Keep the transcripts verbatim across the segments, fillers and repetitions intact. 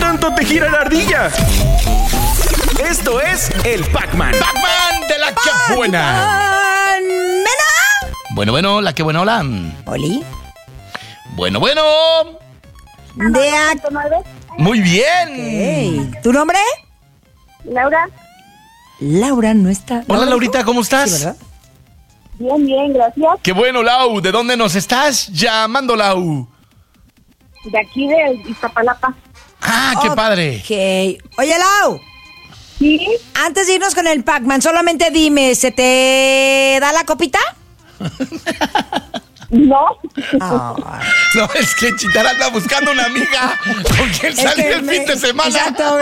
tanto te gira la ardilla? Esto es el Pac-Man. Pac-Man de la que buena. ¡Mena! Bueno, bueno, la que buena, hola. Oli. Bueno, bueno. De aquí. Muy bien. Hey. ¿Tu nombre? Laura. Laura no está. Hola, Laurita, ¿cómo estás? Sí, ¿verdad? Bien, bien, gracias. Qué bueno, Lau. ¿De dónde nos estás llamando, Lau? De aquí de Iztapalapa. Ah, qué Ok. padre. Oye, Lau, ¿Sí? antes de irnos con el Pac-Man, solamente dime, ¿se te da la copita? No. Ah, No, es que Chitara anda buscando una amiga con quien es salir que el me- fin de semana. Exacto.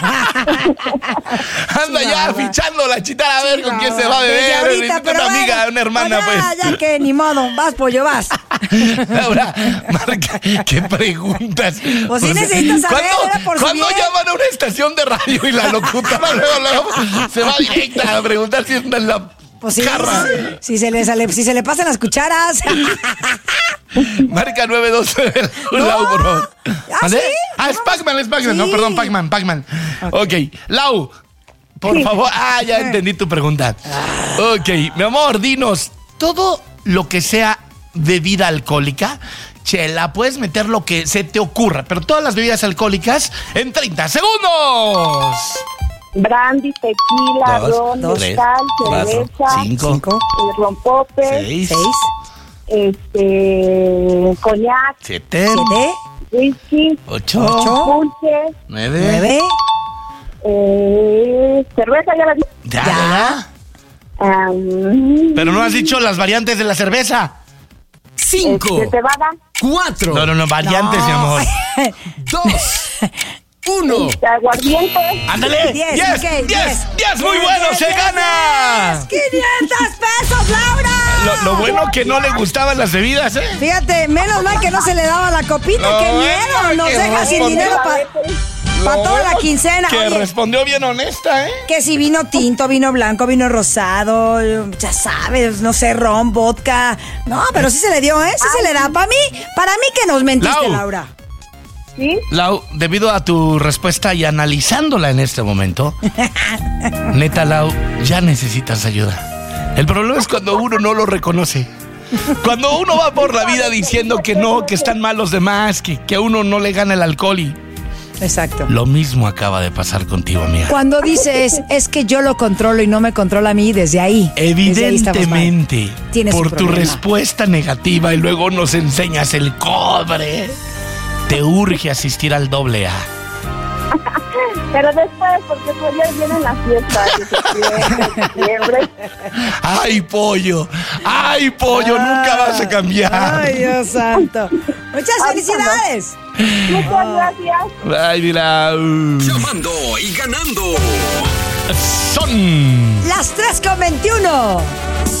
Anda Sí, ya va, va. fichando la Chitara a ver con quién se va a Desde beber. ahorita, Necesita pero una bueno, amiga, una hermana, pues ya, pues. ya que ni modo, vas, pollo, vas. Laura, marca, ¿qué preguntas? Pues sí O sea, necesito saber, ¿cuándo- era por su ¿Cuándo bien? llaman a una estación de radio y la locutora luego, luego se va directa a preguntar si está en la Pues sí, carra? si, si se le sale, si se le pasan las cucharas. Marca nueve dos nueve, No. Lau, por favor. ¿Ah, ¿Mande? sí? Ah, es Pac-Man, es Pac-Man. No, Sí. perdón, Pac-Man, Pac-Man. Ok, Lau, por favor. Ah, ya entendí tu pregunta. Ok, mi amor, dinos, todo lo que sea bebida alcohólica, chela, puedes meter lo que se te ocurra, pero todas las bebidas alcohólicas en treinta segundos. Brandy, tequila, Dos, ron, dos, mezcal, cuatro, cerveza, cinco, Cinco, eh, rompope, seis, seis, este, coñac, siete, siete, whisky, ocho, ocho, dulce, nueve, nueve. eh, cerveza, ya la dije. ya, Ya. ya. Um, Pero no has dicho las variantes de la cerveza. Cinco, este, cebada, cuatro, No, no, no, variantes, No. mi amor. dos, uno. aguardiente, ¡Ándale! Diez, ¡Diez! ok, ¡Diez! diez. ¡Diez! ¡Muy Diez, bueno! diez, ¡Se diez, gana! ¡quinientos pesos, Laura! Lo, lo bueno que no le gustaban las bebidas, ¿eh? Fíjate, menos mal que no se le daba la copita, No, qué bueno, miedo, nos que deja sin respondió dinero la para Lo toda la bueno quincena. Que Oye, respondió bien honesta, ¿eh? que si vino tinto, vino blanco, vino rosado, ya sabes, no sé, ron, vodka. No, pero sí se le dio, ¿eh? Sí se le da. Para mí, para mí que nos mentiste, Lau. Laura. ¿sí? Lau, debido a tu respuesta y analizándola en este momento, neta, Lau, ya necesitas ayuda. El problema es cuando uno no lo reconoce. Cuando uno va por la vida diciendo que no, que están mal los demás, que, que a uno no le gana el alcohol y... Exacto. Lo mismo acaba de pasar contigo, amiga. Cuando dices, es que yo lo controlo y no me controla a mí, desde ahí. desde ahí estamos mal. Evidentemente, Tienes un por tu problema. respuesta negativa y luego nos enseñas el cobre, te urge asistir al doble A. Pero después, porque pues ya vienen las fiestas de septiembre, septiembre. ¡Ay, pollo! ¡Ay, pollo! Nunca vas a cambiar. Ay, Dios santo. Muchas felicidades. Muchas gracias. Ay, mira. uh, Llamando y ganando. Son Las tres con veintiuno.